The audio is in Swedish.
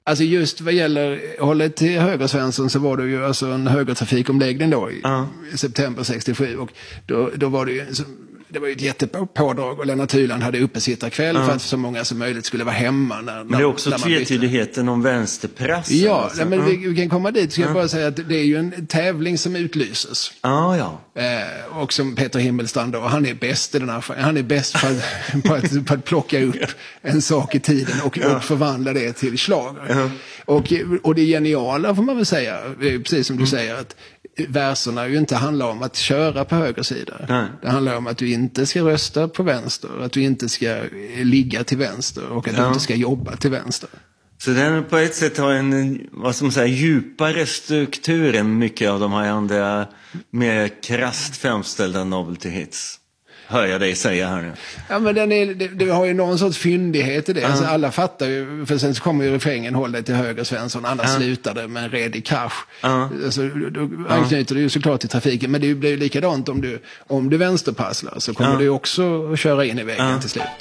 Alltså just vad gäller hållet till höger Svensson så var det ju alltså en högertrafikomläggning då i september 67 och då var det ju det var ju ett jättepådrag och Lennart Hyland hade uppesittarkväll för att så många som möjligt skulle vara hemma. Men det är också tvetydigheten om vänsterpress. Ja, alltså. Men vi kan komma dit. Ska jag bara säga att det är ju en tävling som utlyses. Och som Peter Himmelstrand då, han är bäst i den här. Han är bäst på att plocka upp en sak i tiden och förvandla det till schlager. Och det geniala får man väl säga, precis som du säger, att verserna ju inte handlar om att köra på höger sida. Det handlar om att du inte ska rösta på vänster, att du inte ska ligga till vänster och att du inte ska jobba till vänster. Så den på ett sätt har en, vad som säger, djupare struktur än mycket av de här andra mer krasst framställda novelty hits. Hör jag dig säga här nu. Ja, men det har ju någon sorts fyndighet i det. Alltså, alla fattar ju, för sen så kommer ju refrängen håll dig till höger Svensson, annars slutar det med en redig krasch. Alltså, då anknyter det ju såklart till trafiken, men det blir ju likadant om du vänsterpasslar så kommer du också att köra in i väggen till slut.